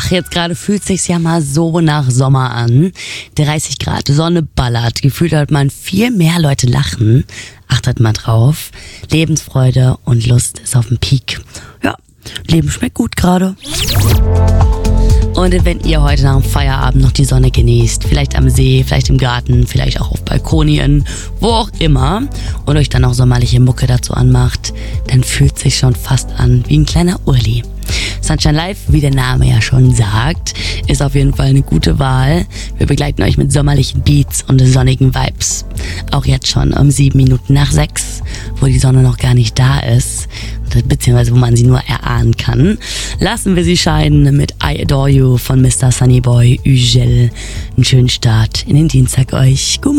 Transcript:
jetzt gerade fühlt sich's ja mal so nach Sommer an. 30 Grad, Sonne ballert. Gefühlt hört man viel mehr Leute lachen. Achtet mal drauf. Lebensfreude und Lust ist auf dem Peak. Ja, Leben schmeckt gut gerade. Und wenn ihr heute nach dem Feierabend noch die Sonne genießt, vielleicht am See, vielleicht im Garten, vielleicht auch auf Balkonien, wo auch immer, und euch dann auch sommerliche Mucke dazu anmacht, dann fühlt sich schon fast an wie ein kleiner Urli. Sunshine Live, wie der Name ja schon sagt, ist auf jeden Fall eine gute Wahl. Wir begleiten euch mit sommerlichen Beats und sonnigen Vibes. Auch jetzt schon um 7 Minuten nach 6, wo die Sonne noch gar nicht da ist, beziehungsweise wo man sie nur erahnen kann. Lassen wir sie scheinen mit I Adore You von Mr. Sunnyboy Ugel. Einen schönen Start in den Dienstag euch. Guten